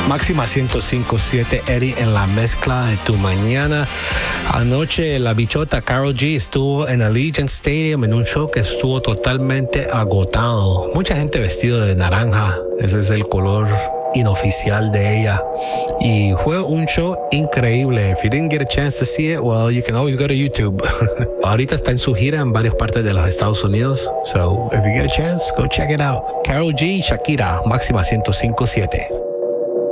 Máxima 105.7, Eddie, en la mezcla de tu mañana. Anoche la bichota Karol G estuvo en Allegiant Stadium en un show que estuvo totalmente agotado. Mucha gente vestido de naranja. Ese es el color inoficial de ella. Y fue un show increíble. If you didn't get a chance to see it, well, you can always go to YouTube. Ahorita está en su gira en varias partes de los Estados Unidos. So, if you get a chance, go check it out. Karol G, Shakira, Máxima 105.7.